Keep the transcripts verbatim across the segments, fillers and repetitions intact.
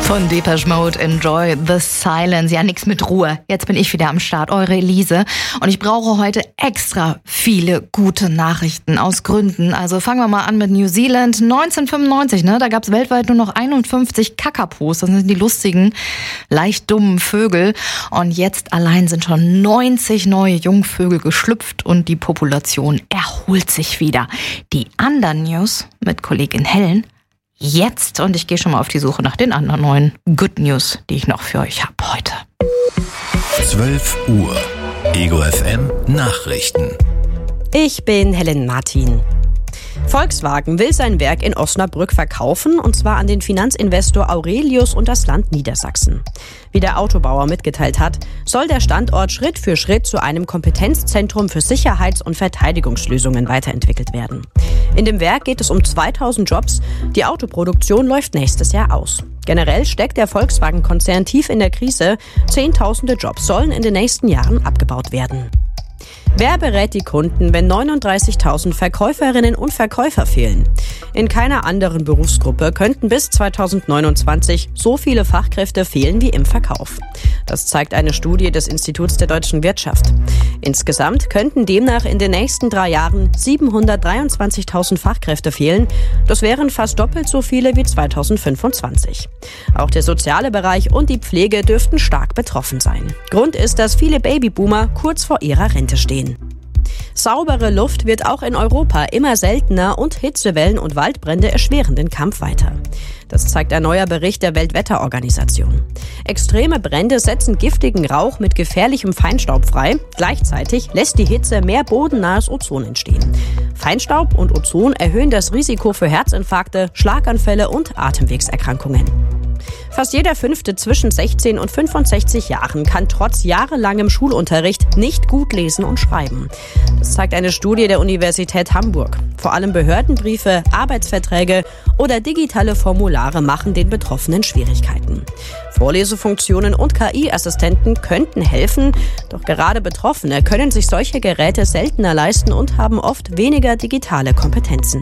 Von Depeche Mode, Enjoy the Silence. Ja, nix mit Ruhe. Jetzt bin ich wieder am Start, eure Elise. Und ich brauche heute extra viele gute Nachrichten aus Gründen. Also fangen wir mal an mit New Zealand. neunzehnhundertfünfundneunzig, ne? Da gab es weltweit nur noch einundfünfzig Kakapos. Das sind die lustigen, leicht dummen Vögel. Und jetzt allein sind schon neunzig neue Jungvögel geschlüpft und die Population erholt sich wieder. Die anderen News mit Kollegin Helen jetzt, und ich gehe schon mal auf die Suche nach den anderen neuen Good News, die ich noch für euch habe heute. zwölf Uhr. Ego F M Nachrichten. Ich bin Helen Martin. Volkswagen will sein Werk in Osnabrück verkaufen, und zwar an den Finanzinvestor Aurelius und das Land Niedersachsen. Wie der Autobauer mitgeteilt hat, soll der Standort Schritt für Schritt zu einem Kompetenzzentrum für Sicherheits- und Verteidigungslösungen weiterentwickelt werden. In dem Werk geht es um zweitausend Jobs. Die Autoproduktion läuft nächstes Jahr aus. Generell steckt der Volkswagen-Konzern tief in der Krise. Zehntausende Jobs sollen in den nächsten Jahren abgebaut werden. Wer berät die Kunden, wenn neununddreißigtausend Verkäuferinnen und Verkäufer fehlen? In keiner anderen Berufsgruppe könnten bis zweitausendneunundzwanzig so viele Fachkräfte fehlen wie im Verkauf. Das zeigt eine Studie des Instituts der deutschen Wirtschaft. Insgesamt könnten demnach in den nächsten drei Jahren siebenhundertdreiundzwanzigtausend Fachkräfte fehlen. Das wären fast doppelt so viele wie zweitausendfünfundzwanzig. Auch der soziale Bereich und die Pflege dürften stark betroffen sein. Grund ist, dass viele Babyboomer kurz vor ihrer Rente stehen. Saubere Luft wird auch in Europa immer seltener und Hitzewellen und Waldbrände erschweren den Kampf weiter. Das zeigt ein neuer Bericht der Weltwetterorganisation. Extreme Brände setzen giftigen Rauch mit gefährlichem Feinstaub frei. Gleichzeitig lässt die Hitze mehr bodennahes Ozon entstehen. Feinstaub und Ozon erhöhen das Risiko für Herzinfarkte, Schlaganfälle und Atemwegserkrankungen. Fast jeder Fünfte zwischen sechzehn und fünfundsechzig Jahren kann trotz jahrelangem Schulunterricht nicht gut lesen und schreiben. Das zeigt eine Studie der Universität Hamburg. Vor allem Behördenbriefe, Arbeitsverträge oder digitale Formulare machen den Betroffenen Schwierigkeiten. Vorlesefunktionen und K I-Assistenten könnten helfen, doch gerade Betroffene können sich solche Geräte seltener leisten und haben oft weniger digitale Kompetenzen.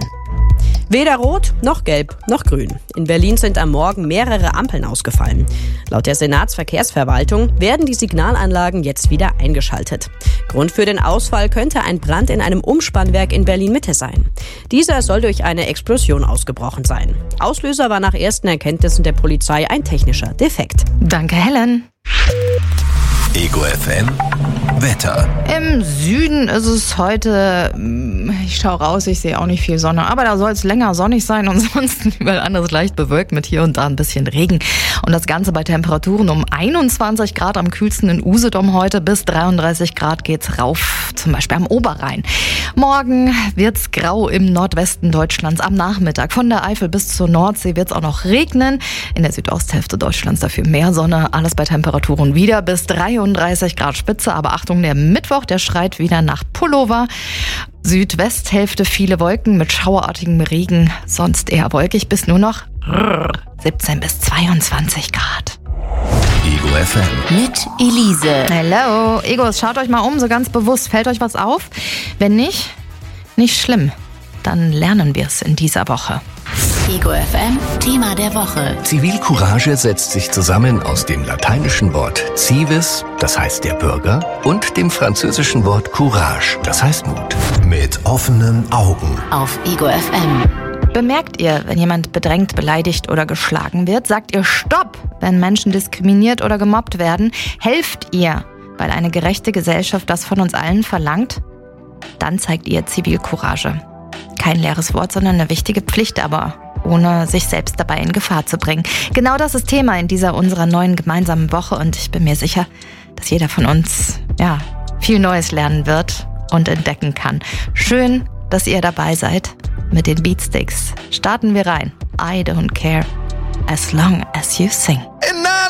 Weder rot, noch gelb, noch grün. In Berlin sind am Morgen mehrere Ampeln ausgefallen. Laut der Senatsverkehrsverwaltung werden die Signalanlagen jetzt wieder eingeschaltet. Grund für den Ausfall könnte ein Brand in einem Umspannwerk in Berlin-Mitte sein. Dieser soll durch eine Explosion ausgebrochen sein. Auslöser war nach ersten Erkenntnissen der Polizei ein technischer Defekt. Danke, Helen. Ego F M Wetter. Im Süden ist es heute, ich schaue raus, ich sehe auch nicht viel Sonne, aber da soll es länger sonnig sein und sonst überall anders leicht bewölkt mit hier und da ein bisschen Regen. Und das Ganze bei Temperaturen um einundzwanzig Grad am kühlsten in Usedom heute, bis dreiunddreißig Grad geht's rauf, zum Beispiel am Oberrhein. Morgen wird's grau im Nordwesten Deutschlands am Nachmittag. Von der Eifel bis zur Nordsee wird's auch noch regnen. In der Südosthälfte Deutschlands dafür mehr Sonne. Alles bei Temperaturen wieder bis dreiunddreißig Grad Spitze. Aber Achtung, der Mittwoch, der schreit wieder nach Pullover. Südwesthälfte viele Wolken mit schauerartigem Regen. Sonst eher wolkig bis nur noch siebzehn bis zweiundzwanzig Grad. Ego F M Mit Elise. Hello. Egos, schaut euch mal um, so ganz bewusst. Fällt euch was auf? Wenn nicht, nicht schlimm. Dann lernen wir es in dieser Woche. Ego F M, Thema der Woche. Zivilcourage setzt sich zusammen aus dem lateinischen Wort civis, das heißt der Bürger, und dem französischen Wort courage, das heißt Mut. Mit offenen Augen. Auf Ego F M. Bemerkt ihr, wenn jemand bedrängt, beleidigt oder geschlagen wird? Sagt ihr Stopp, wenn Menschen diskriminiert oder gemobbt werden? Helft ihr, weil eine gerechte Gesellschaft das von uns allen verlangt? Dann zeigt ihr Zivilcourage. Kein leeres Wort, sondern eine wichtige Pflicht, aber ohne sich selbst dabei in Gefahr zu bringen. Genau das ist Thema in dieser unserer neuen gemeinsamen Woche und ich bin mir sicher, dass jeder von uns ja viel Neues lernen wird und entdecken kann. Schön, dass ihr dabei seid. Mit den Beatsticks starten wir rein. I don't care as long as you sing.